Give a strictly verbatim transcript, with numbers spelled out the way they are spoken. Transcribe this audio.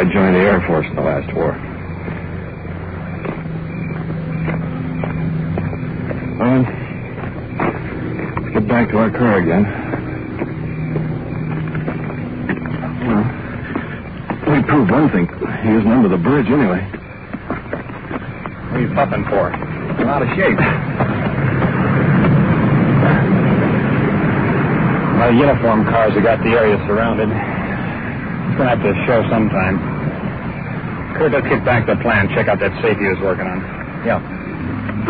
I joined the Air Force in the last war. Well, let's get back to our car again. Well, we proved one thing. He isn't under the bridge anyway. What are you puffing for? You're out of shape. Well, the uniform cars have got the area surrounded. It's going to have to show sometime. Kurt, let's get back to the plan. Check out that safe he was working on. Yeah.